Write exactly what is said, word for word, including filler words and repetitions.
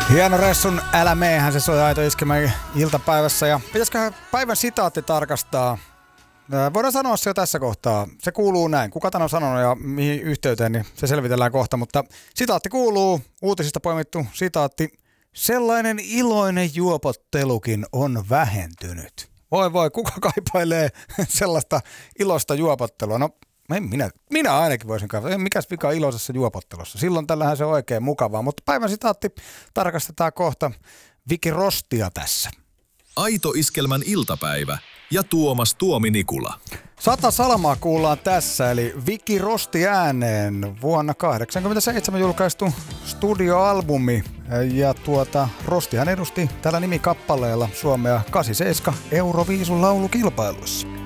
Hieno Ressun Älä meehän se soi Aito Iskelmän iltapäivässä. Ja pitäisikö päivän sitaatti tarkastaa? Voidaan sanoa se jo tässä kohtaa. Se kuuluu näin. Kuka tämän on sanonut ja mihin yhteyteen, niin se selvitellään kohta. Mutta sitaatti kuuluu, uutisista poimittu sitaatti. Sellainen iloinen juopottelukin on vähentynyt. Voi voi, kuka kaipailee sellaista iloista juopottelua? No minä, minä ainakin voisin kaivata. Mikäs vika iloisessa juopottelussa? Silloin tällähän se on oikein mukavaa. Mutta päivän sitaatti tarkastetaan kohta. Viki Rostia tässä. Aito Iskelmän iltapäivä ja Tuomas Tuomi Nikula. Sata Salmaa kuullaan tässä, eli Viki Rosti ääneen vuonna kahdeksankymmentäseitsemän julkaistu studioalbumi. Ja tuota, Rostihan edusti tällä nimikappaleella Suomea kahdeksankymmentäseitsemän Euroviisun laulukilpailuissa.